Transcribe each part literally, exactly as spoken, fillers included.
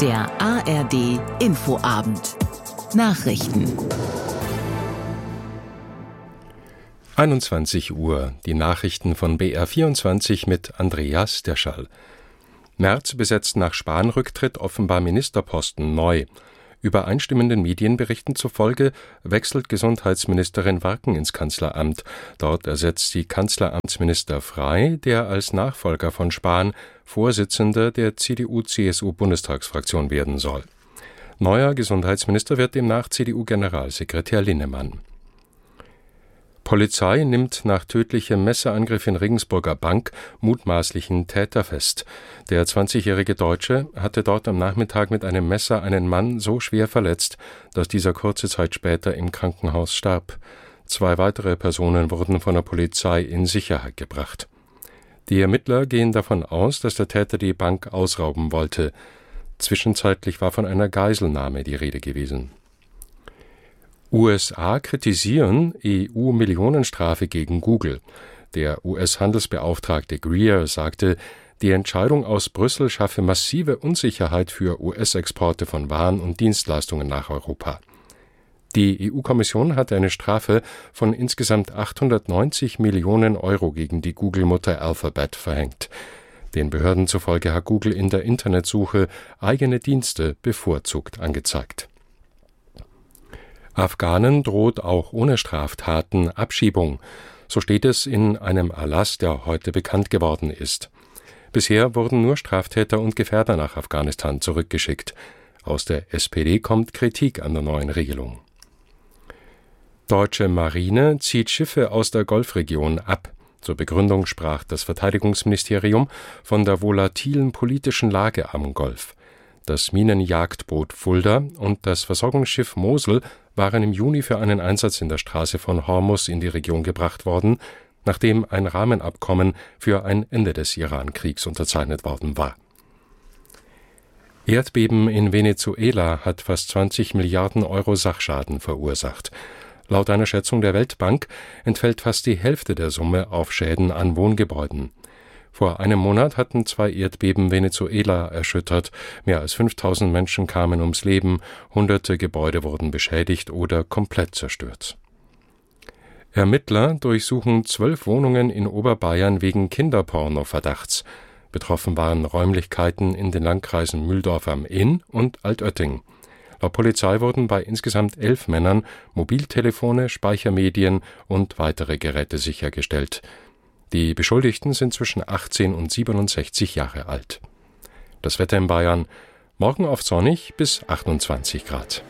Der A R D Infoabend. Nachrichten. einundzwanzig Uhr. Die Nachrichten von B R vierundzwanzig mit Andreas Derschall. Merz besetzt nach Spahn-Rücktritt offenbar Ministerposten neu. Übereinstimmenden Medienberichten zufolge wechselt Gesundheitsministerin Warken ins Kanzleramt. Dort ersetzt sie Kanzleramtsminister Frey, der als Nachfolger von Spahn Vorsitzender der C D U C S U-Bundestagsfraktion werden soll. Neuer Gesundheitsminister wird demnach C D U-Generalsekretär Linnemann. Polizei nimmt nach tödlichem Messerangriff in Regensburger Bank mutmaßlichen Täter fest. Der zwanzigjährige Deutsche hatte dort am Nachmittag mit einem Messer einen Mann so schwer verletzt, dass dieser kurze Zeit später im Krankenhaus starb. Zwei weitere Personen wurden von der Polizei in Sicherheit gebracht. Die Ermittler gehen davon aus, dass der Täter die Bank ausrauben wollte. Zwischenzeitlich war von einer Geiselnahme die Rede gewesen. U S A kritisieren E U-Millionenstrafe gegen Google. Der U S-Handelsbeauftragte Greer sagte, die Entscheidung aus Brüssel schaffe massive Unsicherheit für U S-Exporte von Waren und Dienstleistungen nach Europa. Die E U-Kommission hatte eine Strafe von insgesamt achthundertneunzig Millionen Euro gegen die Google-Mutter Alphabet verhängt. Den Behörden zufolge hat Google in der Internetsuche eigene Dienste bevorzugt angezeigt. Afghanen droht auch ohne Straftaten Abschiebung. So steht es in einem Erlass, der heute bekannt geworden ist. Bisher wurden nur Straftäter und Gefährder nach Afghanistan zurückgeschickt. Aus der S P D kommt Kritik an der neuen Regelung. Deutsche Marine zieht Schiffe aus der Golfregion ab. Zur Begründung sprach das Verteidigungsministerium von der volatilen politischen Lage am Golf. Das Minenjagdboot Fulda und das Versorgungsschiff Mosel waren im Juni für einen Einsatz in der Straße von Hormuz in die Region gebracht worden, nachdem ein Rahmenabkommen für ein Ende des Iran-Kriegs unterzeichnet worden war. Erdbeben in Venezuela hat fast zwanzig Milliarden Euro Sachschaden verursacht. Laut einer Schätzung der Weltbank entfällt fast die Hälfte der Summe auf Schäden an Wohngebäuden. Vor einem Monat hatten zwei Erdbeben Venezuela erschüttert. Mehr als fünftausend Menschen kamen ums Leben, hunderte Gebäude wurden beschädigt oder komplett zerstört. Ermittler durchsuchen zwölf Wohnungen in Oberbayern wegen Kinderporno-Verdachts. Betroffen waren Räumlichkeiten in den Landkreisen Mühldorf am Inn und Altötting. Laut Polizei wurden bei insgesamt elf Männern Mobiltelefone, Speichermedien und weitere Geräte sichergestellt. Die Beschuldigten sind zwischen achtzehn und siebenundsechzig Jahre alt. Das Wetter in Bayern: morgen oft sonnig bis achtundzwanzig Grad.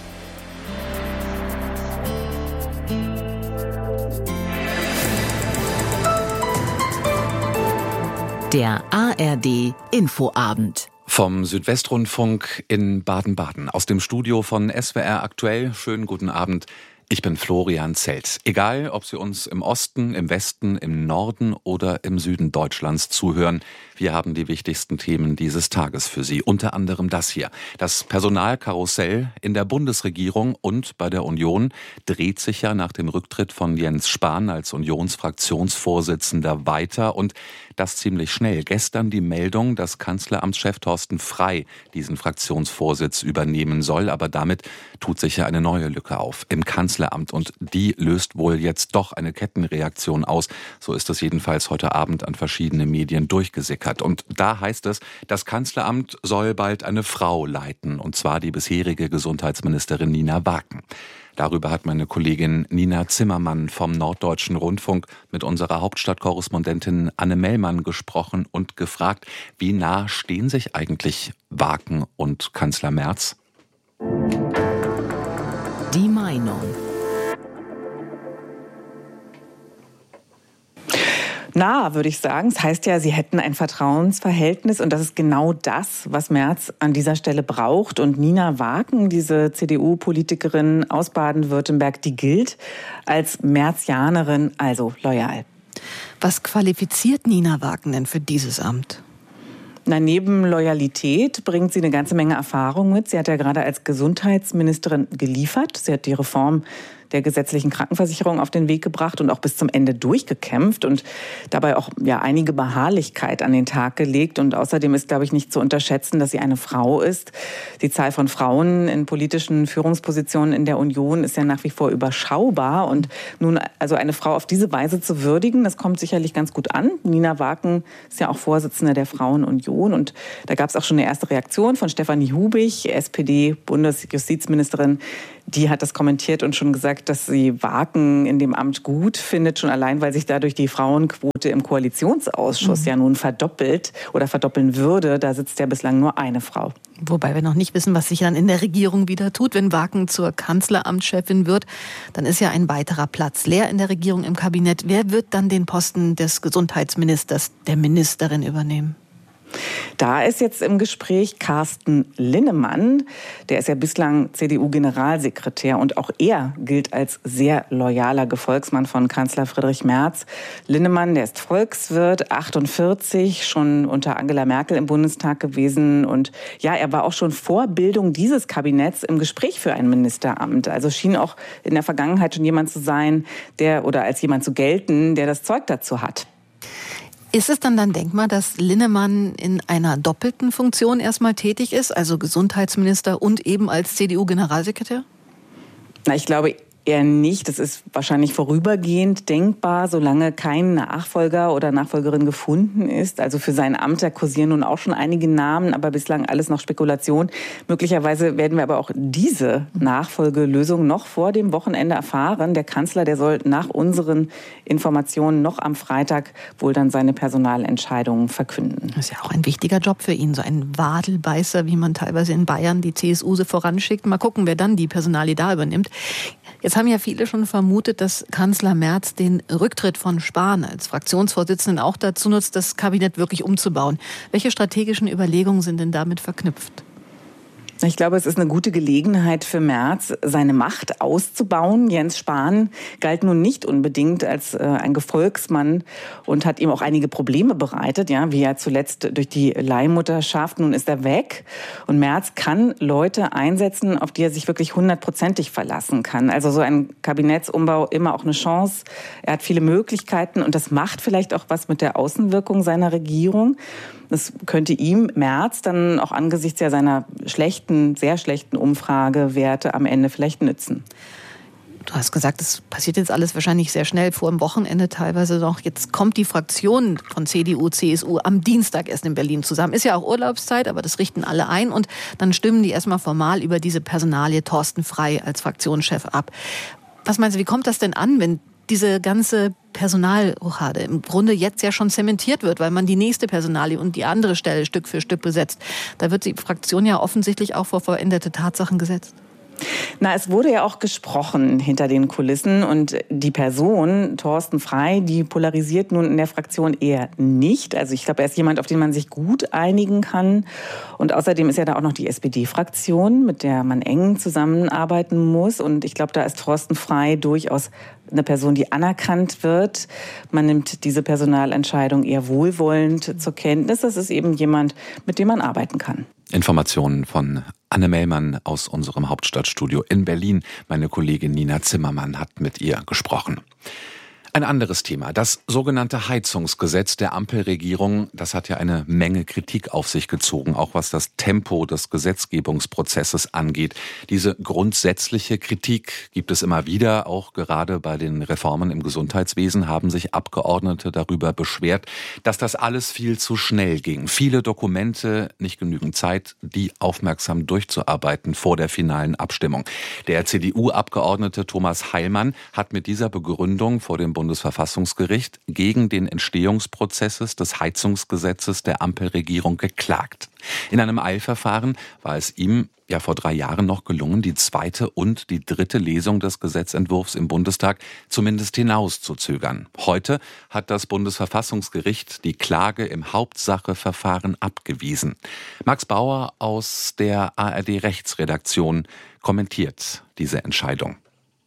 Der A R D Infoabend. Vom Südwestrundfunk in Baden-Baden. Aus dem Studio von S W R Aktuell. Schönen guten Abend. Ich bin Florian Zelt. Egal, ob Sie uns im Osten, im Westen, im Norden oder im Süden Deutschlands zuhören, wir haben die wichtigsten Themen dieses Tages für Sie. Unter anderem das hier. Das Personalkarussell in der Bundesregierung und bei der Union dreht sich ja nach dem Rücktritt von Jens Spahn als Unionsfraktionsvorsitzender weiter und das ziemlich schnell. Gestern die Meldung, dass Kanzleramtschef Thorsten Frey diesen Fraktionsvorsitz übernehmen soll, aber damit tut sich ja eine neue Lücke auf im Kanzleramt und die löst wohl jetzt doch eine Kettenreaktion aus. So ist es jedenfalls heute Abend an verschiedene Medien durchgesickert. Und da heißt es, das Kanzleramt soll bald eine Frau leiten, und zwar die bisherige Gesundheitsministerin Nina Warken. Darüber hat meine Kollegin Nina Zimmermann vom Norddeutschen Rundfunk mit unserer Hauptstadtkorrespondentin Anne Mellmann gesprochen und gefragt, wie nah stehen sich eigentlich Warken und Kanzler Merz? Die Meinung. Na, würde ich sagen. Es heißt ja, sie hätten ein Vertrauensverhältnis und das ist genau das, was Merz an dieser Stelle braucht. Und Nina Warken, diese C D U-Politikerin aus Baden-Württemberg, die gilt als Merzianerin, also loyal. Was qualifiziert Nina Warken denn für dieses Amt? Na, neben Loyalität bringt sie eine ganze Menge Erfahrung mit. Sie hat ja gerade als Gesundheitsministerin geliefert. Sie hat die Reform der gesetzlichen Krankenversicherung auf den Weg gebracht und auch bis zum Ende durchgekämpft und dabei auch ja einige Beharrlichkeit an den Tag gelegt. Und außerdem ist, glaube ich, nicht zu unterschätzen, dass sie eine Frau ist. Die Zahl von Frauen in politischen Führungspositionen in der Union ist ja nach wie vor überschaubar. Und nun also eine Frau auf diese Weise zu würdigen, das kommt sicherlich ganz gut an. Nina Waken ist ja auch Vorsitzende der Frauenunion. Und da gab es auch schon eine erste Reaktion von Stefanie Hubich, S P D-Bundesjustizministerin. Die hat das kommentiert und schon gesagt, dass sie Waken in dem Amt gut findet, schon allein, weil sich dadurch die Frauenquote im Koalitionsausschuss mhm. ja nun verdoppelt oder verdoppeln würde. Da sitzt ja bislang nur eine Frau. Wobei wir noch nicht wissen, was sich dann in der Regierung wieder tut. Wenn Waken zur Kanzleramtschefin wird, dann ist ja ein weiterer Platz leer in der Regierung im Kabinett. Wer wird dann den Posten des Gesundheitsministers, der Ministerin übernehmen? Da ist jetzt im Gespräch Carsten Linnemann. Der ist ja bislang C D U-Generalsekretär und auch er gilt als sehr loyaler Gefolgsmann von Kanzler Friedrich Merz. Linnemann, der ist Volkswirt, achtundvierzig, schon unter Angela Merkel im Bundestag gewesen. Und ja, er war auch schon vor Bildung dieses Kabinetts im Gespräch für ein Ministeramt. Also schien auch in der Vergangenheit schon jemand zu sein, der oder als jemand zu gelten, der das Zeug dazu hat. Ist es dann dann denkbar, dass Linnemann in einer doppelten Funktion erstmal tätig ist, also Gesundheitsminister und eben als C D U-Generalsekretär? Na, ich glaube eher nicht. Das ist wahrscheinlich vorübergehend denkbar, solange kein Nachfolger oder Nachfolgerin gefunden ist. Also für sein Amt, da kursieren nun auch schon einige Namen, aber bislang alles noch Spekulation. Möglicherweise werden wir aber auch diese Nachfolgelösung noch vor dem Wochenende erfahren. Der Kanzler, der soll nach unseren Informationen noch am Freitag wohl dann seine Personalentscheidungen verkünden. Das ist ja auch ein wichtiger Job für ihn, so ein Wadelbeißer, wie man teilweise in Bayern die C S U so voranschickt. Mal gucken, wer dann die Personalie da übernimmt. Jetzt haben ja viele schon vermutet, dass Kanzler Merz den Rücktritt von Spahn als Fraktionsvorsitzenden auch dazu nutzt, das Kabinett wirklich umzubauen. Welche strategischen Überlegungen sind denn damit verknüpft? Ich glaube, es ist eine gute Gelegenheit für Merz, seine Macht auszubauen. Jens Spahn galt nun nicht unbedingt als äh, ein Gefolgsmann und hat ihm auch einige Probleme bereitet, ja, wie ja zuletzt durch die Leihmutterschaft. Nun ist er weg und Merz kann Leute einsetzen, auf die er sich wirklich hundertprozentig verlassen kann. Also so ein Kabinettsumbau immer auch eine Chance. Er hat viele Möglichkeiten und das macht vielleicht auch was mit der Außenwirkung seiner Regierung. Das könnte ihm, Merz, dann auch angesichts ja seiner schlechten, sehr schlechten Umfragewerte am Ende vielleicht nützen. Du hast gesagt, das passiert jetzt alles wahrscheinlich sehr schnell, vor dem Wochenende teilweise noch. Jetzt kommt die Fraktion von C D U, C S U am Dienstag erst in Berlin zusammen. Ist ja auch Urlaubszeit, aber das richten alle ein. Und dann stimmen die erstmal formal über diese Personalie Thorsten Frey als Fraktionschef ab. Was meinst du, wie kommt das denn an, wenn diese ganze Personalrochade im Grunde jetzt ja schon zementiert wird, weil man die nächste Personalie und die andere Stelle Stück für Stück besetzt? Da wird die Fraktion ja offensichtlich auch vor vollendete Tatsachen gesetzt. Na, es wurde ja auch gesprochen hinter den Kulissen und die Person, Thorsten Frey, die polarisiert nun in der Fraktion eher nicht. Also ich glaube, er ist jemand, auf den man sich gut einigen kann. Und außerdem ist ja da auch noch die S P D-Fraktion, mit der man eng zusammenarbeiten muss. Und ich glaube, da ist Thorsten Frey durchaus eine Person, die anerkannt wird. Man nimmt diese Personalentscheidung eher wohlwollend zur Kenntnis. Das ist eben jemand, mit dem man arbeiten kann. Informationen von Anne Mellmann aus unserem Hauptstadtstudio in Berlin. Meine Kollegin Nina Zimmermann hat mit ihr gesprochen. Ein anderes Thema, das sogenannte Heizungsgesetz der Ampelregierung, das hat ja eine Menge Kritik auf sich gezogen, auch was das Tempo des Gesetzgebungsprozesses angeht. Diese grundsätzliche Kritik gibt es immer wieder, auch gerade bei den Reformen im Gesundheitswesen haben sich Abgeordnete darüber beschwert, dass das alles viel zu schnell ging. Viele Dokumente, nicht genügend Zeit, die aufmerksam durchzuarbeiten vor der finalen Abstimmung. Der C D U-Abgeordnete Thomas Heilmann hat mit dieser Begründung vor dem Bundesverfassungsgericht gegen den Entstehungsprozess des Heizungsgesetzes der Ampelregierung geklagt. In einem Eilverfahren war es ihm ja vor drei Jahren noch gelungen, die zweite und die dritte Lesung des Gesetzentwurfs im Bundestag zumindest hinauszuzögern. Heute hat das Bundesverfassungsgericht die Klage im Hauptsacheverfahren abgewiesen. Max Bauer aus der A R D-Rechtsredaktion kommentiert diese Entscheidung.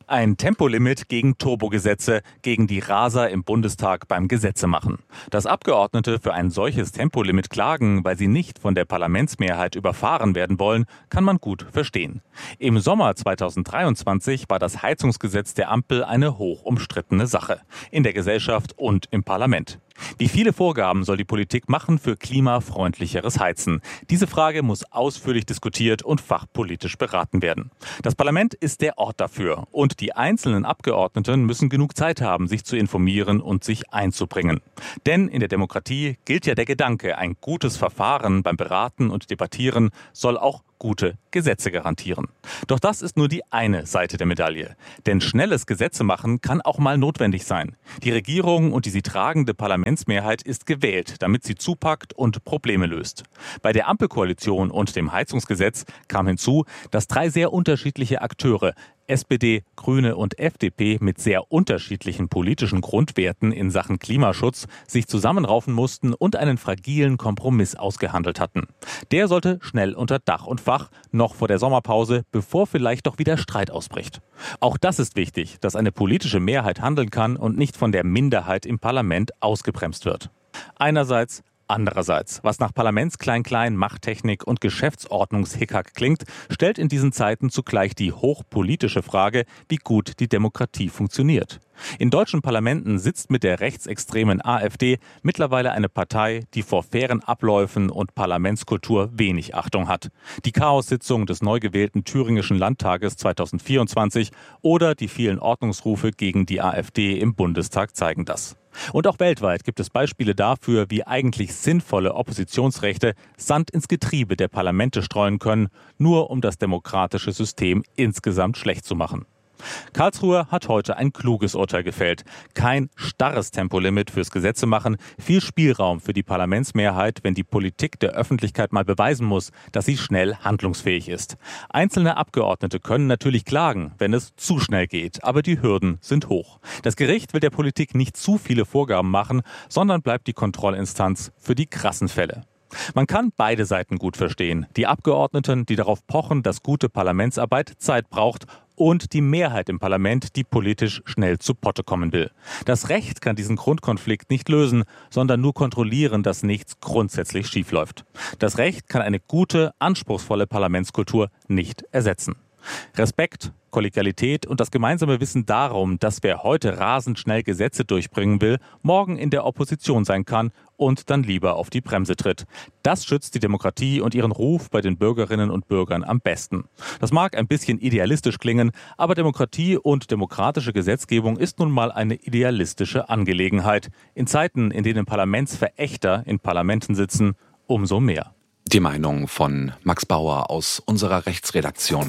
Ein Tempolimit gegen Turbogesetze, gegen die Raser im Bundestag beim Gesetzemachen. Dass Abgeordnete für ein solches Tempolimit klagen, weil sie nicht von der Parlamentsmehrheit überfahren werden wollen, kann man gut verstehen. Im Sommer zweitausenddreiundzwanzig war das Heizungsgesetz der Ampel eine hoch umstrittene Sache. In der Gesellschaft und im Parlament. Wie viele Vorgaben soll die Politik machen für klimafreundlicheres Heizen? Diese Frage muss ausführlich diskutiert und fachpolitisch beraten werden. Das Parlament ist der Ort dafür. Und die einzelnen Abgeordneten müssen genug Zeit haben, sich zu informieren und sich einzubringen. Denn in der Demokratie gilt ja der Gedanke, ein gutes Verfahren beim Beraten und Debattieren soll auch gute Gesetze garantieren. Doch das ist nur die eine Seite der Medaille. Denn schnelles Gesetzemachen kann auch mal notwendig sein. Die Regierung und die sie tragende Parlamentsmehrheit ist gewählt, damit sie zupackt und Probleme löst. Bei der Ampelkoalition und dem Heizungsgesetz kam hinzu, dass drei sehr unterschiedliche Akteure, S P D, Grüne und F D P mit sehr unterschiedlichen politischen Grundwerten in Sachen Klimaschutz sich zusammenraufen mussten und einen fragilen Kompromiss ausgehandelt hatten. Der sollte schnell unter Dach und Fach, noch vor der Sommerpause, bevor vielleicht doch wieder Streit ausbricht. Auch das ist wichtig, dass eine politische Mehrheit handeln kann und nicht von der Minderheit im Parlament ausgebremst wird. Einerseits Andererseits, was nach Parlamentsklein-Klein, Machttechnik und Geschäftsordnungshickhack klingt, stellt in diesen Zeiten zugleich die hochpolitische Frage, wie gut die Demokratie funktioniert. In deutschen Parlamenten sitzt mit der rechtsextremen AfD mittlerweile eine Partei, die vor fairen Abläufen und Parlamentskultur wenig Achtung hat. Die Chaossitzung des neu gewählten thüringischen Landtages zweitausendvierundzwanzig oder die vielen Ordnungsrufe gegen die AfD im Bundestag zeigen das. Und auch weltweit gibt es Beispiele dafür, wie eigentlich sinnvolle Oppositionsrechte Sand ins Getriebe der Parlamente streuen können, nur um das demokratische System insgesamt schlecht zu machen. Karlsruhe hat heute ein kluges Urteil gefällt. Kein starres Tempolimit fürs Gesetzemachen, viel Spielraum für die Parlamentsmehrheit, wenn die Politik der Öffentlichkeit mal beweisen muss, dass sie schnell handlungsfähig ist. Einzelne Abgeordnete können natürlich klagen, wenn es zu schnell geht, aber die Hürden sind hoch. Das Gericht will der Politik nicht zu viele Vorgaben machen, sondern bleibt die Kontrollinstanz für die krassen Fälle. Man kann beide Seiten gut verstehen. Die Abgeordneten, die darauf pochen, dass gute Parlamentsarbeit Zeit braucht, und die Mehrheit im Parlament, die politisch schnell zu Potte kommen will. Das Recht kann diesen Grundkonflikt nicht lösen, sondern nur kontrollieren, dass nichts grundsätzlich schiefläuft. Das Recht kann eine gute, anspruchsvolle Parlamentskultur nicht ersetzen. Respekt, Kollegialität und das gemeinsame Wissen darum, dass wer heute rasend schnell Gesetze durchbringen will, morgen in der Opposition sein kann und dann lieber auf die Bremse tritt. Das schützt die Demokratie und ihren Ruf bei den Bürgerinnen und Bürgern am besten. Das mag ein bisschen idealistisch klingen, aber Demokratie und demokratische Gesetzgebung ist nun mal eine idealistische Angelegenheit. In Zeiten, in denen Parlamentsverächter in Parlamenten sitzen, umso mehr. Die Meinung von Max Bauer aus unserer Rechtsredaktion.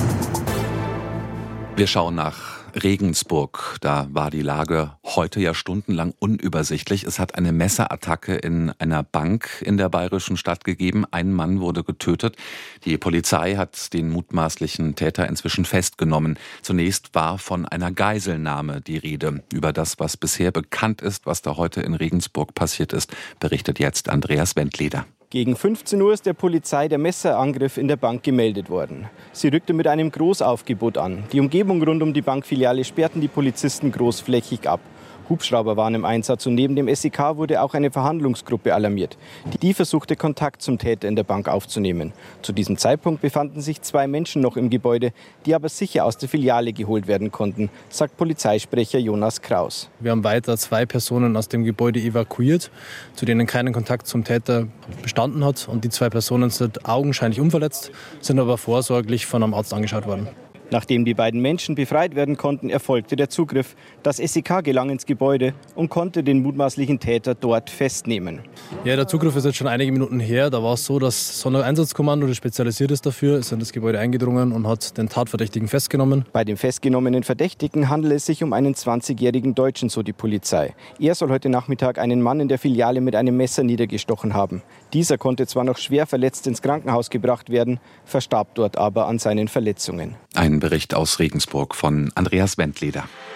Wir schauen nach Regensburg. Da war die Lage heute ja stundenlang unübersichtlich. Es hat eine Messerattacke in einer Bank in der bayerischen Stadt gegeben. Ein Mann wurde getötet. Die Polizei hat den mutmaßlichen Täter inzwischen festgenommen. Zunächst war von einer Geiselnahme die Rede. Über das, was bisher bekannt ist, was da heute in Regensburg passiert ist, berichtet jetzt Andreas Wendleder. Gegen fünfzehn Uhr ist der Polizei der Messerangriff in der Bank gemeldet worden. Sie rückte mit einem Großaufgebot an. Die Umgebung rund um die Bankfiliale sperrten die Polizisten großflächig ab. Hubschrauber waren im Einsatz und neben dem S E K wurde auch eine Verhandlungsgruppe alarmiert. Die versuchte Kontakt zum Täter in der Bank aufzunehmen. Zu diesem Zeitpunkt befanden sich zwei Menschen noch im Gebäude, die aber sicher aus der Filiale geholt werden konnten, sagt Polizeisprecher Jonas Kraus. Wir haben weiter zwei Personen aus dem Gebäude evakuiert, zu denen keinen Kontakt zum Täter bestanden hat. Und die zwei Personen sind augenscheinlich unverletzt, sind aber vorsorglich von einem Arzt angeschaut worden. Nachdem die beiden Menschen befreit werden konnten, erfolgte der Zugriff. Das S E K gelang ins Gebäude und konnte den mutmaßlichen Täter dort festnehmen. Ja, der Zugriff ist jetzt schon einige Minuten her. Da war es so, das Sondereinsatzkommando, das spezialisiert ist dafür, ist in das Gebäude eingedrungen und hat den Tatverdächtigen festgenommen. Bei dem festgenommenen Verdächtigen handelt es sich um einen zwanzigjährigen Deutschen, so die Polizei. Er soll heute Nachmittag einen Mann in der Filiale mit einem Messer niedergestochen haben. Dieser konnte zwar noch schwer verletzt ins Krankenhaus gebracht werden, verstarb dort aber an seinen Verletzungen. Ein Bericht aus Regensburg von Andreas Wendleder.